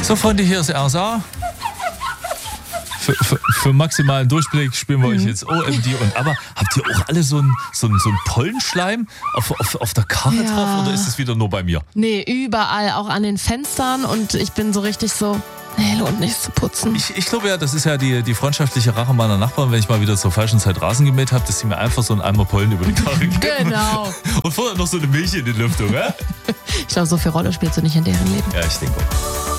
So, Freunde, hier ist RSA. Für maximalen Durchblick spielen wir euch jetzt OMD und aber habt ihr auch alle so einen Pollenschleim auf der Karre drauf oder ist es wieder nur bei mir? Nee, überall, auch an den Fenstern und ich bin so richtig so, nee, lohnt nichts zu putzen. Ich glaube ja, das ist ja die freundschaftliche Rache meiner Nachbarn, wenn ich mal wieder zur falschen Zeit Rasen gemäht habe, dass sie mir einfach so einen Eimer Pollen über die Karre geben. Genau. Und vorher noch so eine Milch in die Lüftung, ja? Ich glaube, so viel Rolle spielt sie nicht in deren Leben. Ja, ich denke auch.